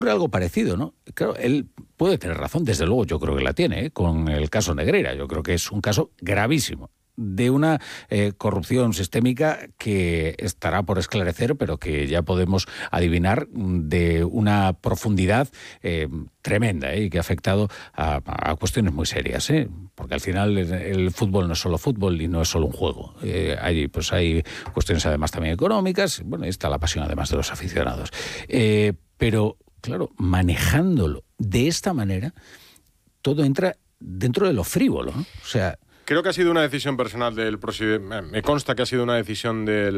algo parecido, ¿no? Claro, él puede tener razón, desde luego yo creo que la tiene, con el caso Negreira. Yo creo que es un caso gravísimo de una corrupción sistémica que estará por esclarecer, pero que ya podemos adivinar de una profundidad tremenda, y que ha afectado a cuestiones muy serias, porque al final el fútbol no es solo fútbol y no es solo un juego. Hay cuestiones además también económicas. Bueno, ahí está la pasión además de los aficionados. Pero, claro, manejándolo de esta manera, todo entra dentro de lo frívolo, ¿no? O sea... Creo que ha sido una decisión personal del presidente. Me consta que ha sido una decisión del